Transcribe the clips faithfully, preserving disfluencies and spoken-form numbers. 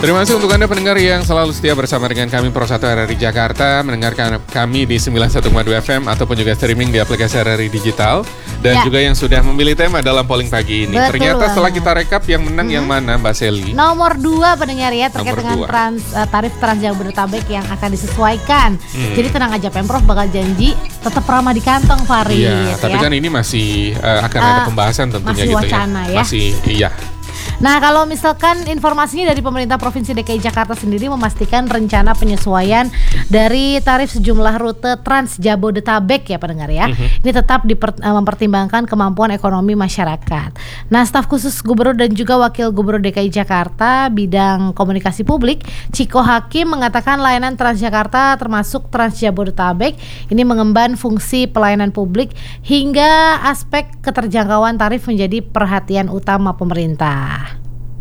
Terima kasih untuk Anda pendengar yang selalu setia bersama dengan kami Pro satu R R I Jakarta, mendengarkan kami di sembilan puluh satu koma dua F M ataupun juga streaming di aplikasi R R I Digital, dan ya. juga yang sudah memilih tema dalam polling pagi ini. Betul. Ternyata setelah kita rekap yang menang hmm. yang mana, Mbak Selly? Nomor dua pendengar ya, terkait Nomor dengan trans, uh, tarif Trans Jabodetabek yang akan disesuaikan. Hmm. Jadi tenang aja, Pemprov bakal janji tetap ramah di kantong, Farid. Iya, tapi ya. kan ini masih uh, akan uh, ada pembahasan tentunya masih gitu wacana, ya. ya. Masih iya. Nah, kalau misalkan informasinya dari pemerintah Provinsi D K I Jakarta sendiri memastikan rencana penyesuaian dari tarif sejumlah rute Trans Jabodetabek ya pendengar ya. Mm-hmm. Ini tetap diper, mempertimbangkan kemampuan ekonomi masyarakat. Nah, staf khusus Gubernur dan juga Wakil Gubernur D K I Jakarta bidang komunikasi publik Ciko Hakim mengatakan layanan Transjakarta termasuk Trans Jabodetabek ini mengemban fungsi pelayanan publik hingga aspek keterjangkauan tarif menjadi perhatian utama pemerintah.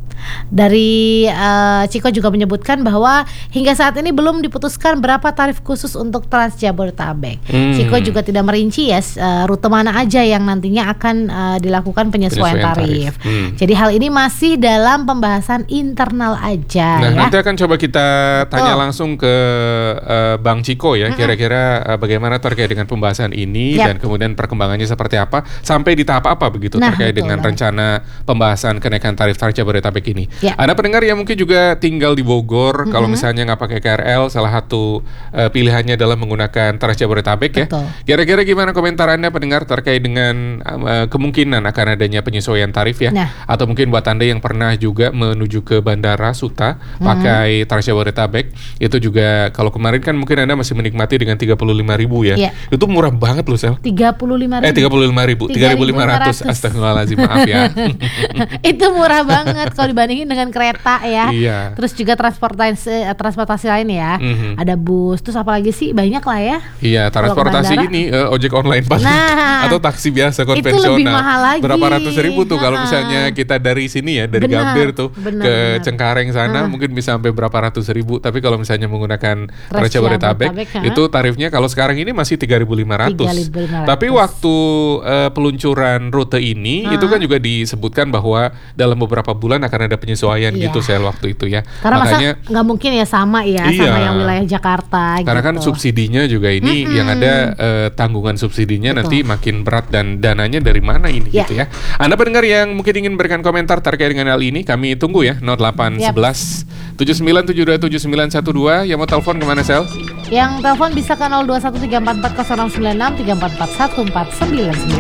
Dari uh, Ciko juga menyebutkan bahwa hingga saat ini belum diputuskan berapa tarif khusus untuk Trans Jabodetabek. Hmm. Ciko juga tidak merinci ya uh, rute mana aja yang nantinya akan uh, dilakukan penyesuaian, penyesuaian tarif. tarif. Hmm. Jadi hal ini masih dalam pembahasan internal aja. Nah, ya. nanti akan coba kita tanya oh. langsung ke uh, Bang Ciko ya, kira-kira uh, bagaimana terkait dengan pembahasan ini yep. dan kemudian perkembangannya seperti apa sampai di tahap apa begitu nah, terkait dengan banget. rencana pembahasan kenaikan tarif Trans Jabodetabek ini. Ya. Anda pendengar yang mungkin juga tinggal di Bogor, mm-hmm. kalau misalnya nggak pakai K R L, salah satu uh, pilihannya adalah menggunakan Trans Jabodetabek ya. Kira-kira gimana komentar Anda pendengar terkait dengan uh, kemungkinan akan adanya penyesuaian tarif ya? Nah. Atau mungkin buat Anda yang pernah juga menuju ke Bandara Suta mm-hmm. pakai Trans Jabodetabek, itu juga kalau kemarin kan mungkin Anda masih menikmati dengan tiga puluh lima ribu ya. ya. Itu murah banget loh, Sel. tiga puluh lima ribu. Eh tiga puluh lima ribu, tiga ribu lima ratus. Astagfirullahaladzim, maaf ya. Itu murah banget kalau dibandingin dengan kereta ya. Iya. Terus juga transportasi transportasi lain ya. Mm-hmm. Ada bus, terus apalagi sih banyak lah ya. Iya, transportasi ini uh, ojek online paling nah, atau taksi biasa konvensional. Itu lebih mahal lagi. Berapa ratus ribu tuh nah. kalau misalnya kita dari sini ya, dari benar, Gambir tuh benar, ke benar. Cengkareng sana uh. mungkin bisa sampai berapa ratus ribu. Tapi kalau misalnya menggunakan Trans Jabodetabek itu tarifnya kalau sekarang ini masih tiga ribu lima ratus. Tapi waktu uh, peluncuran rute ini uh. itu kan juga disebutkan bahwa dalam beberapa bulan akan ada penyesuaian iya. gitu sel waktu itu ya. Karena makanya nggak mungkin ya sama ya iya. sama yang wilayah Jakarta. Karena gitu. kan subsidinya juga ini mm-hmm. yang ada uh, tanggungan subsidinya Betul. nanti makin berat dan dananya dari mana ini yeah. gitu ya. Anda pendengar yang mungkin ingin berikan komentar terkait dengan hal ini, kami tunggu ya nol delapan yep. sebelas tujuh sembilan tujuh dua tujuh sembilan satu dua. Yang mau telepon kemana Sel? Yang telepon bisa ke nol dua satu tiga empat empat nol nol sembilan enam tiga empat empat satu empat sembilan sembilan.